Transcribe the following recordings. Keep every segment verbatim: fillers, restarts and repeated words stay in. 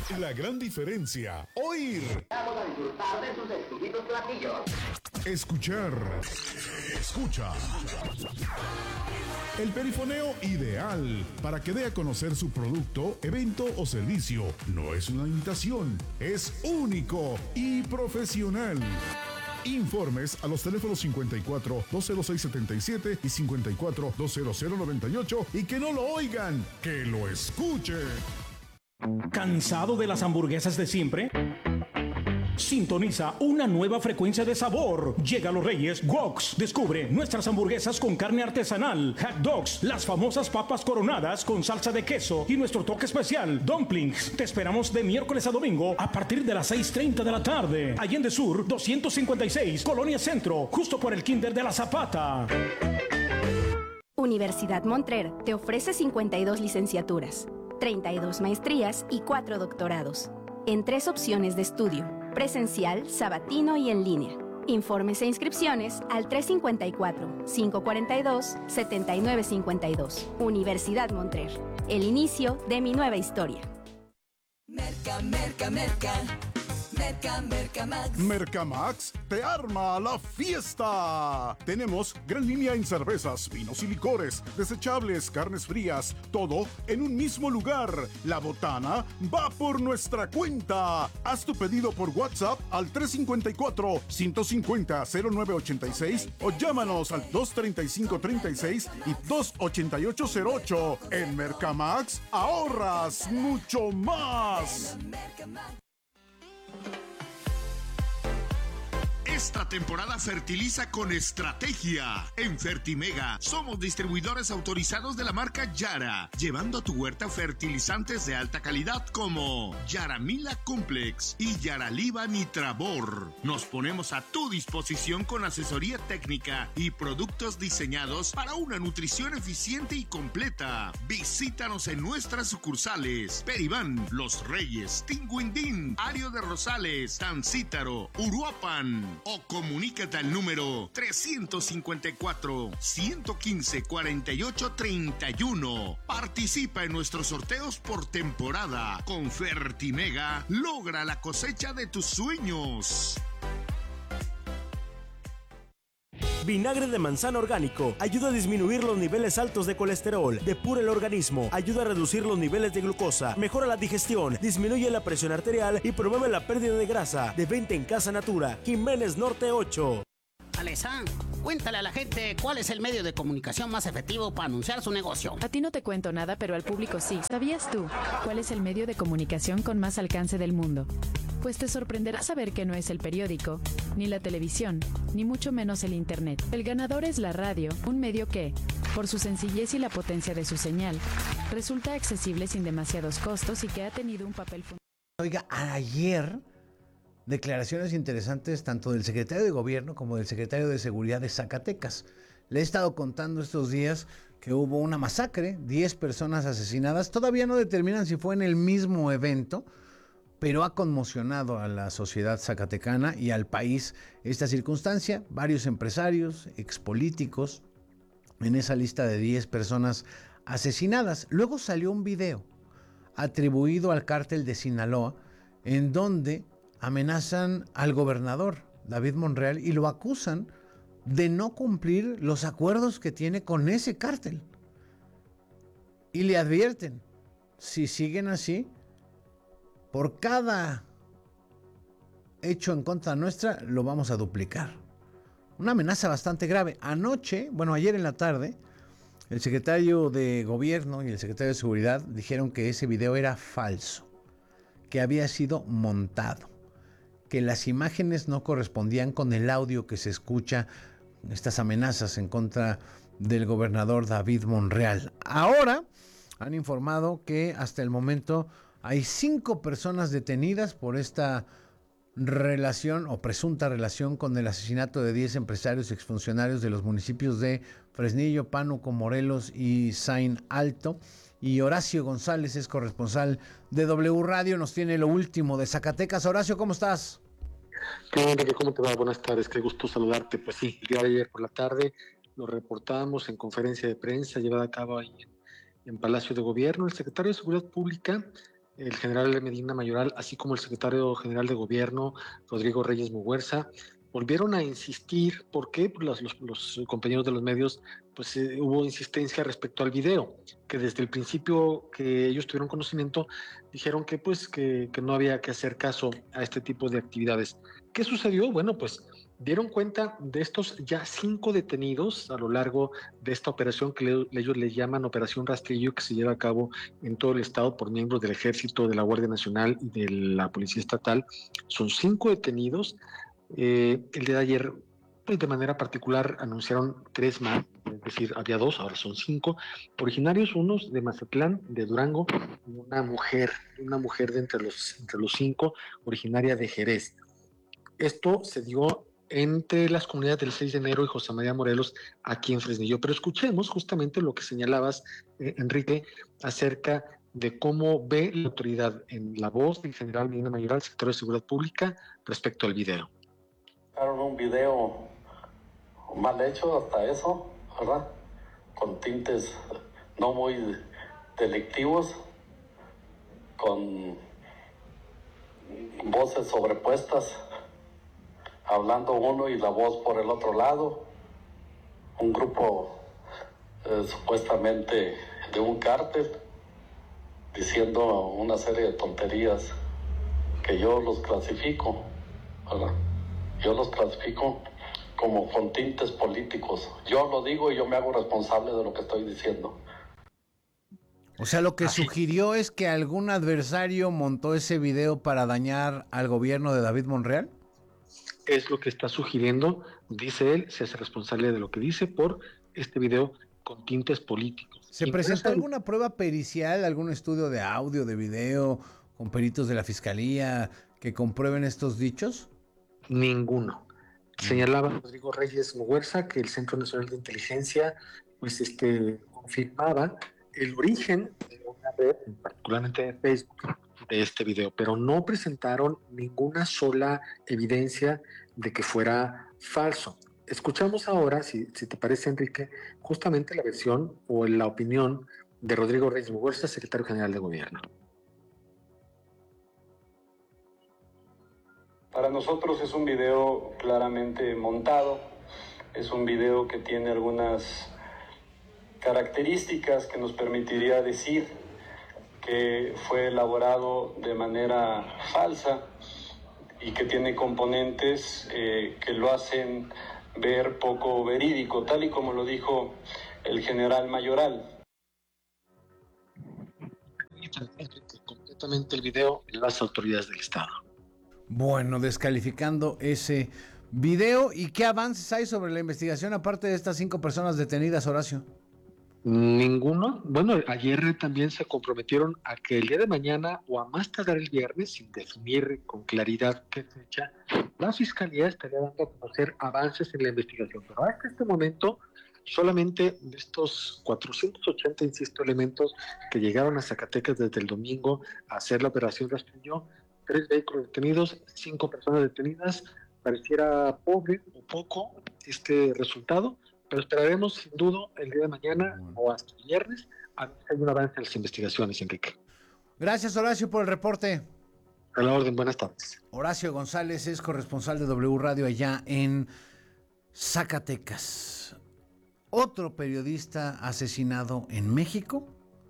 La gran diferencia, oír. Vamos a disfrutar de sus exquisitos platillos. Escuchar. Escucha. El perifoneo ideal para que dé a conocer su producto, evento o servicio. No es una imitación, es único y profesional. Informes a los teléfonos cincuenta y cuatro, dos cero seis, setenta y siete y cincuenta y cuatro, dos cero cero, noventa y ocho y que no lo oigan, que lo escuchen. ¿Cansado de las hamburguesas de siempre? Sintoniza una nueva frecuencia de sabor. Llega a Los Reyes Woks. Descubre nuestras hamburguesas con carne artesanal, hot dogs, las famosas papas coronadas con salsa de queso y nuestro toque especial, dumplings. Te esperamos de miércoles a domingo a partir de las seis treinta de la tarde. Allende Sur doscientos cincuenta y seis, Colonia Centro, justo por el Kinder de la Zapata. Universidad Montrer te ofrece cincuenta y dos licenciaturas, treinta y dos maestrías y cuatro doctorados, en tres opciones de estudio: presencial, sabatino y en línea. Informes e inscripciones al tres cinco cuatro, cinco cuatro dos, siete nueve cinco dos. Universidad Montrer, el inicio de mi nueva historia. Merca, merca, merca. Merca, Mercamax. Mercamax te arma la fiesta. Tenemos gran línea en cervezas, vinos y licores, desechables, carnes frías, todo en un mismo lugar. La botana va por nuestra cuenta. Haz tu pedido por WhatsApp al tres cinco cuatro, cinco cinco cero, cero nueve ocho seis o llámanos al dos treinta y cinco treinta y seis y dos ochenta y ocho cero ocho. En Mercamax ahorras mucho más. Esta temporada fertiliza con estrategia. En Fertimega somos distribuidores autorizados de la marca Yara, llevando a tu huerta fertilizantes de alta calidad como Yaramila Complex y Yaraliva Nitrabor. Nos ponemos a tu disposición con asesoría técnica y productos diseñados para una nutrición eficiente y completa. Visítanos en nuestras sucursales: Peribán, Los Reyes, Tinguindín, Ario de Rosales, Tancítaro, Uruapan, o comunícate al número trescientos cincuenta y cuatro, ciento quince, cuarenta y ocho, treinta y uno. Participa en nuestros sorteos por temporada. Con Fertimega, logra la cosecha de tus sueños. Vinagre de manzana orgánico ayuda a disminuir los niveles altos de colesterol, depura el organismo, ayuda a reducir los niveles de glucosa, mejora la digestión, disminuye la presión arterial y promueve la pérdida de grasa. De venta en Casa Natura, Jiménez Norte ocho. Alesa, cuéntale a la gente cuál es el medio de comunicación más efectivo para anunciar su negocio. A ti no te cuento nada, pero al público sí. ¿Sabías tú cuál es el medio de comunicación con más alcance del mundo? Pues te sorprenderá saber que no es el periódico, ni la televisión, ni mucho menos el internet. El ganador es la radio, un medio que, por su sencillez y la potencia de su señal, resulta accesible sin demasiados costos y que ha tenido un papel fundamental. Oiga, ayer declaraciones interesantes tanto del secretario de Gobierno como del secretario de Seguridad de Zacatecas. Le he estado contando estos días que hubo una masacre, diez personas asesinadas. Todavía no determinan si fue en el mismo evento, pero ha conmocionado a la sociedad zacatecana y al país esta circunstancia. Varios empresarios, expolíticos, en esa lista de diez personas asesinadas. Luego salió un video atribuido al cártel de Sinaloa, en donde amenazan al gobernador David Monreal y lo acusan de no cumplir los acuerdos que tiene con ese cártel. Y le advierten, si siguen así, por cada hecho en contra nuestra, lo vamos a duplicar. Una amenaza bastante grave. Anoche, bueno, ayer en la tarde, el secretario de Gobierno y el secretario de Seguridad dijeron que ese video era falso, que había sido montado, que las imágenes no correspondían con el audio que se escucha, estas amenazas en contra del gobernador David Monreal. Ahora han informado que hasta el momento hay cinco personas detenidas por esta relación o presunta relación con el asesinato de diez empresarios y exfuncionarios de los municipios de Fresnillo, Pánuco, Morelos y Zain Alto. Y Horacio González es corresponsal de W Radio, nos tiene lo último de Zacatecas. Horacio, ¿cómo estás? ¿Qué onda? ¿Cómo te va? Buenas tardes, qué gusto saludarte. Pues sí, el día de ayer por la tarde lo reportamos en conferencia de prensa llevada a cabo ahí en, en Palacio de Gobierno. El secretario de Seguridad Pública el general Medina Mayoral, así como el secretario general de Gobierno, Rodrigo Reyes Muguerza, volvieron a insistir. ¿Por qué? Pues los, los, los compañeros de los medios, pues eh, hubo insistencia respecto al video, que desde el principio que ellos tuvieron conocimiento, dijeron que pues que, que no había que hacer caso a este tipo de actividades. ¿Qué sucedió? Bueno, pues dieron cuenta de estos ya cinco detenidos a lo largo de esta operación que le, ellos le llaman Operación Rastrillo, que se lleva a cabo en todo el estado por miembros del Ejército, de la Guardia Nacional y de la Policía Estatal. Son cinco detenidos. Eh, el día de ayer, pues de manera particular, anunciaron tres más, es decir, había dos, ahora son cinco, originarios, unos de Mazatlán, de Durango, y una mujer, una mujer de entre los, entre los cinco, originaria de Jerez. Esto se dio entre las comunidades del seis de enero y José María Morelos, aquí en Fresnillo. Pero escuchemos justamente lo que señalabas, eh, Enrique, acerca de cómo ve la autoridad en la voz del general Medina Mayoral, secretario de Seguridad Pública, respecto al video. Un video mal hecho hasta eso, ¿verdad? Con tintes no muy delictivos, con voces sobrepuestas, hablando uno y la voz por el otro lado, un grupo eh, supuestamente de un cártel, diciendo una serie de tonterías que yo los clasifico, ¿verdad? Yo los clasifico como con tintes políticos. Yo lo digo y yo me hago responsable de lo que estoy diciendo. O sea, lo que Así. sugirió es que algún adversario montó ese video para dañar al gobierno de David Monreal. Es lo que está sugiriendo, dice él, se hace responsable de lo que dice por este video con tintes políticos. ¿Se presentó alguna prueba pericial, algún estudio de audio, de video, con peritos de la Fiscalía que comprueben estos dichos? Ninguno. Señalaba Rodrigo Reyes Muguerza que el Centro Nacional de Inteligencia pues este confirmaba el origen de una red, particularmente de Facebook, de este video, pero no presentaron ninguna sola evidencia de que fuera falso. Escuchamos ahora, si, si te parece, Enrique, justamente la versión o la opinión de Rodrigo Reyes Muguerza, secretario general de Gobierno. Para nosotros es un video claramente montado, es un video que tiene algunas características que nos permitiría decir que fue elaborado de manera falsa y que tiene componentes eh, que lo hacen ver poco verídico, tal y como lo dijo el general Mayoral. Completamente el video en las autoridades del Estado. Bueno, descalificando ese video. ¿Y qué avances hay sobre la investigación aparte de estas cinco personas detenidas, Horacio? Ninguno. Bueno, ayer también se comprometieron a que el día de mañana o a más tardar el viernes, sin definir con claridad qué fecha, la Fiscalía estaría dando a conocer avances en la investigación. Pero hasta este momento, solamente de estos cuatrocientos ochenta, insisto, elementos que llegaron a Zacatecas desde el domingo a hacer la operación Rastrillo, tres vehículos detenidos, cinco personas detenidas. Pareciera pobre o poco este resultado, pero esperaremos sin duda el día de mañana o hasta el viernes a ver si hay un avance en las investigaciones, Enrique. Gracias, Horacio, por el reporte. A la orden, buenas tardes. Horacio González es corresponsal de W Radio allá en Zacatecas. Otro periodista asesinado en México.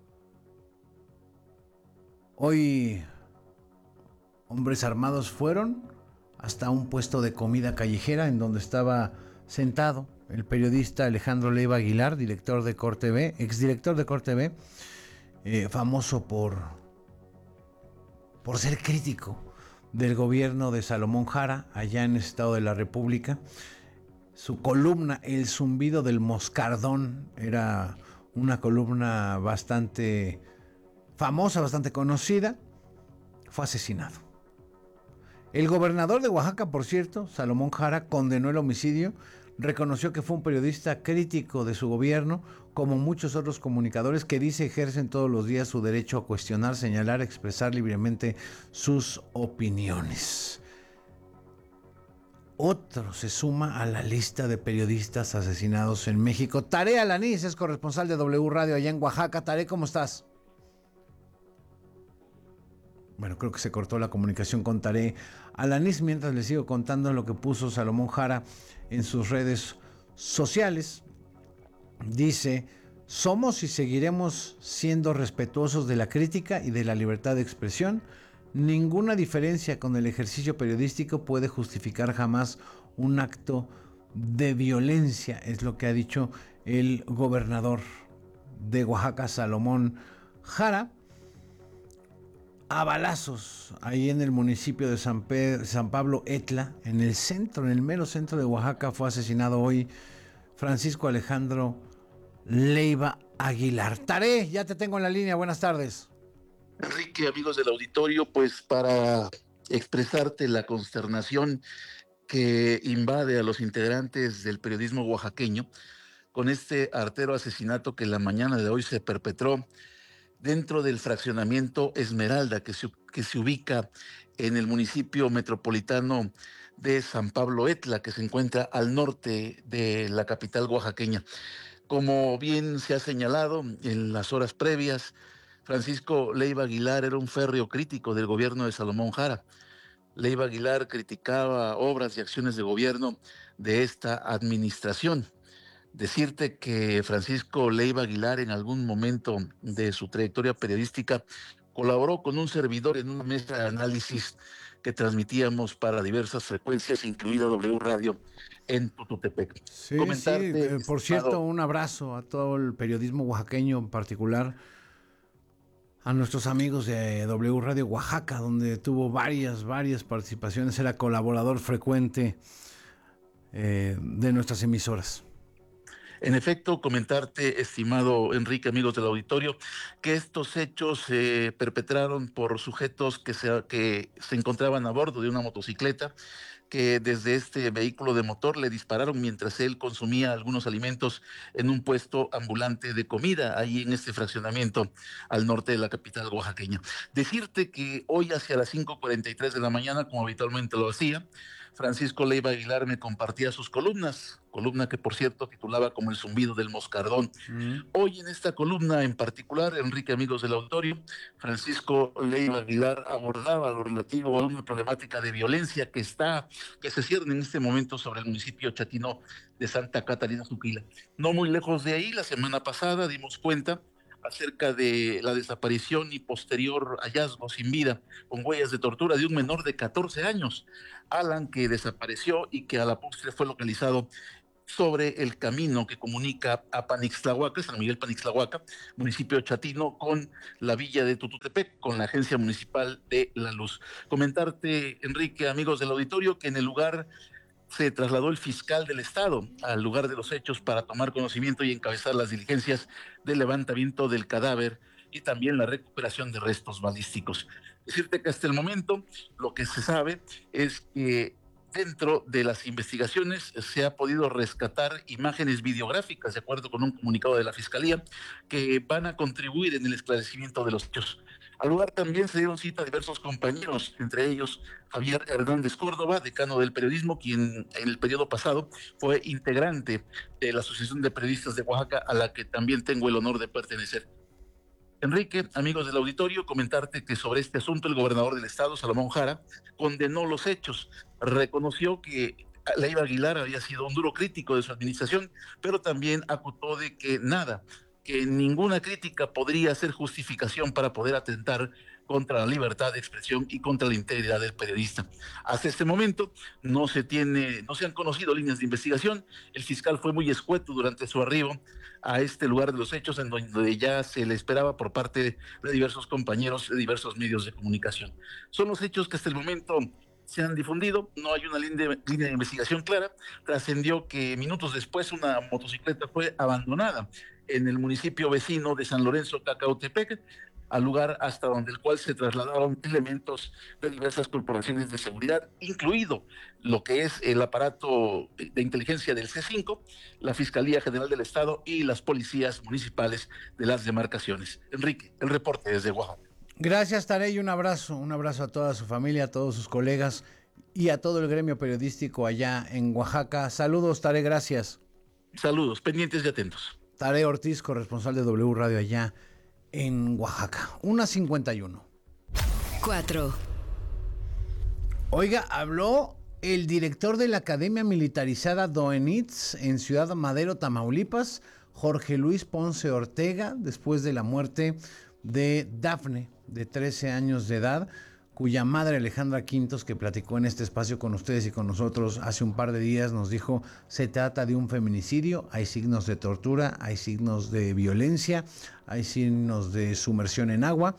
Hoy hombres armados fueron hasta un puesto de comida callejera en donde estaba sentado el periodista Alejandro Leiva Aguilar, director de Cor T V, exdirector de Cor T V, eh, famoso por, por ser crítico del gobierno de Salomón Jara, allá en el Estado de la República. Su columna, El zumbido del moscardón, era una columna bastante famosa, bastante conocida. Fue asesinado. El gobernador de Oaxaca, por cierto, Salomón Jara, condenó el homicidio. Reconoció que fue un periodista crítico de su gobierno, como muchos otros comunicadores que dice ejercen todos los días su derecho a cuestionar, señalar, expresar libremente sus opiniones. Otro se suma a la lista de periodistas asesinados en México. Taré Alanís es corresponsal de W Radio allá en Oaxaca. Taré, ¿cómo estás? Bueno, creo que se cortó la comunicación con Tarek Alanis, mientras les sigo contando lo que puso Salomón Jara en sus redes sociales. Dice: somos y seguiremos siendo respetuosos de la crítica y de la libertad de expresión. Ninguna diferencia con el ejercicio periodístico puede justificar jamás un acto de violencia, es lo que ha dicho el gobernador de Oaxaca, Salomón Jara. A balazos, ahí en el municipio de San, Pedro, San Pablo Etla, en el centro, en el mero centro de Oaxaca, fue asesinado hoy Francisco Alejandro Leiva Aguilar. Tarek, ya te tengo en la línea, buenas tardes. Enrique, amigos del auditorio, pues para expresarte la consternación que invade a los integrantes del periodismo oaxaqueño con este artero asesinato que la mañana de hoy se perpetró dentro del fraccionamiento Esmeralda, que se, que se ubica en el municipio metropolitano de San Pablo Etla, que se encuentra al norte de la capital oaxaqueña. Como bien se ha señalado en las horas previas, Francisco Leiva Aguilar era un férreo crítico del gobierno de Salomón Jara. Leiva Aguilar criticaba obras y acciones de gobierno de esta administración. Decirte que Francisco Leiva Aguilar en algún momento de su trayectoria periodística colaboró con un servidor en una mesa de análisis que transmitíamos para diversas frecuencias, incluida W Radio en Tututepec. Sí, sí, eh, por cierto, un abrazo a todo el periodismo oaxaqueño, en particular a nuestros amigos de W Radio Oaxaca, donde tuvo varias, varias participaciones, era colaborador frecuente eh, de nuestras emisoras. En efecto, comentarte, estimado Enrique, amigos del auditorio, que estos hechos se perpetraron por sujetos que se, que se encontraban a bordo de una motocicleta, que desde este vehículo de motor le dispararon mientras él consumía algunos alimentos en un puesto ambulante de comida, ahí en este fraccionamiento al norte de la capital oaxaqueña. Decirte que hoy hacia las cinco cuarenta y tres de la mañana, como habitualmente lo hacía, Francisco Leiva Aguilar me compartía sus columnas, columna que por cierto titulaba como El zumbido del moscardón. Mm. Hoy en esta columna en particular, Enrique, amigos del auditorio, Francisco Leiva Aguilar abordaba lo relativo a una problemática de violencia que está, que se cierne en este momento sobre el municipio chatino de Santa Catarina Zuquila. No muy lejos de ahí, la semana pasada dimos cuenta acerca de la desaparición y posterior hallazgo sin vida con huellas de tortura de un menor de catorce años, Alan, que desapareció y que a la postre fue localizado sobre el camino que comunica a Panixtlahuaca, San Miguel Panixtlahuaca, municipio chatino, con la villa de Tututepec, con la Agencia Municipal de la Luz. Comentarte, Enrique, amigos del auditorio, que en el lugar se trasladó el fiscal del estado al lugar de los hechos para tomar conocimiento y encabezar las diligencias de levantamiento del cadáver y también la recuperación de restos balísticos. Decirte que hasta el momento lo que se sabe es que dentro de las investigaciones se ha podido rescatar imágenes videográficas, de acuerdo con un comunicado de la Fiscalía, que van a contribuir en el esclarecimiento de los hechos. Al lugar también se dieron cita a diversos compañeros, entre ellos Javier Hernández Córdoba, decano del periodismo, quien en el periodo pasado fue integrante de la Asociación de Periodistas de Oaxaca, a la que también tengo el honor de pertenecer. Enrique, amigos del auditorio, comentarte que sobre este asunto el gobernador del estado, Salomón Jara, condenó los hechos, reconoció que Leiva Aguilar había sido un duro crítico de su administración, pero también acusó de que nada, que ninguna crítica podría ser justificación para poder atentar contra la libertad de expresión y contra la integridad del periodista. Hasta este momento no se tiene, no se han conocido líneas de investigación. El fiscal fue muy escueto durante su arribo a este lugar de los hechos, en donde ya se le esperaba por parte de diversos compañeros de diversos medios de comunicación. Son los hechos que hasta el momento se han difundido, no hay una línea de, línea de investigación clara. Trascendió que minutos después una motocicleta fue abandonada en el municipio vecino de San Lorenzo, Cacautepec, al lugar hasta donde el cual se trasladaron elementos de diversas corporaciones de seguridad, incluido lo que es el aparato de inteligencia del C cinco, la Fiscalía General del Estado y las policías municipales de las demarcaciones. Enrique, el reporte desde Oaxaca. Gracias, Tarek, y un abrazo, un abrazo a toda su familia, a todos sus colegas y a todo el gremio periodístico allá en Oaxaca. Saludos, Tarek, gracias. Saludos, pendientes y atentos. Tarek Ortiz, corresponsal de W Radio allá en Oaxaca. una cincuenta y uno. cuatro. Oiga, habló el director de la Academia Militarizada Doenitz en Ciudad Madero, Tamaulipas, Jorge Luis Ponce Ortega, después de la muerte de Dafne, de trece años de edad, cuya madre Alejandra Quintos, que platicó en este espacio con ustedes y con nosotros hace un par de días, nos dijo: se trata de un feminicidio, hay signos de tortura, hay signos de violencia, hay signos de sumersión en agua.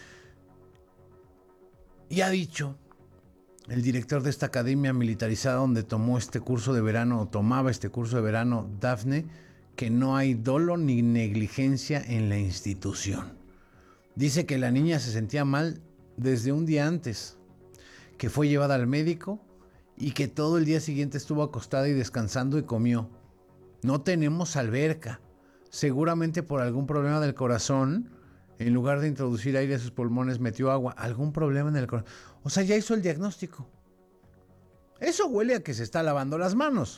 Y ha dicho el director de esta academia militarizada donde tomó este curso de verano, o tomaba este curso de verano, Dafne, que no hay dolo ni negligencia en la institución. Dice que la niña se sentía mal desde un día antes, que fue llevada al médico y que todo el día siguiente estuvo acostada y descansando y comió. No tenemos alberca. Seguramente por algún problema del corazón, en lugar de introducir aire a sus pulmones, metió agua. Algún problema en el corazón. O sea, ya hizo el diagnóstico. Eso huele a que se está lavando las manos.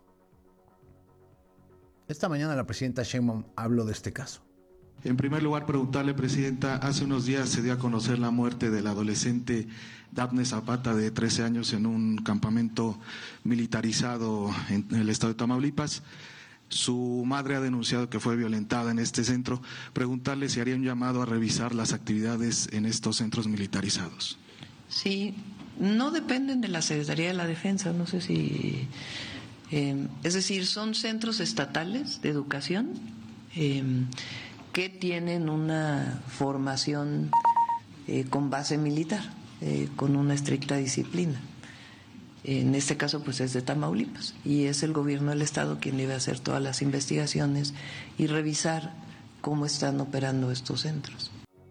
Esta mañana la presidenta Sheinbaum habló de este caso. En primer lugar, preguntarle, Presidenta, hace unos días se dio a conocer la muerte del adolescente Dafne Zapata, de trece años, en un campamento militarizado en el estado de Tamaulipas. Su madre ha denunciado que fue violentada en este centro. Preguntarle si haría un llamado a revisar las actividades en estos centros militarizados. Sí, no dependen de la Secretaría de la Defensa, no sé si... Eh, es decir, son centros estatales de educación eh, que tienen una formación eh, con base militar, eh, con una estricta disciplina. En este caso, pues es de Tamaulipas, y es el gobierno del estado quien debe hacer todas las investigaciones y revisar cómo están operando estos centros.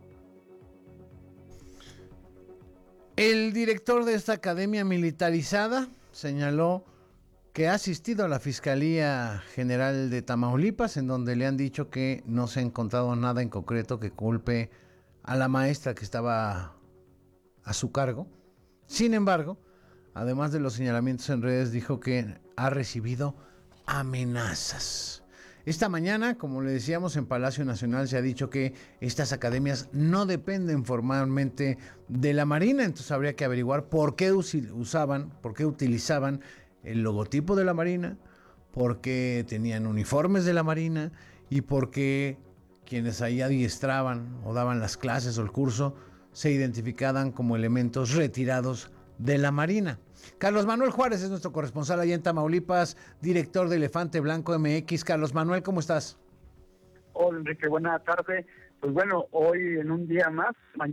El director de esta academia militarizada señaló que ha asistido a la Fiscalía General de Tamaulipas, en donde le han dicho que no se ha encontrado nada en concreto que culpe a la maestra que estaba a su cargo. Sin embargo, además de los señalamientos en redes, dijo que ha recibido amenazas. Esta mañana, como le decíamos, en Palacio Nacional se ha dicho que estas academias no dependen formalmente de la Marina, entonces habría que averiguar por qué usaban, por qué utilizaban el logotipo de la Marina, por qué tenían uniformes de la Marina y por qué quienes ahí adiestraban o daban las clases o el curso se identificaban como elementos retirados de la Marina. Carlos Manuel Juárez es nuestro corresponsal allá en Tamaulipas, director de Elefante Blanco M X. Carlos Manuel, ¿cómo estás? Hola, Enrique, buena tarde. Pues bueno, hoy en un día más, mañana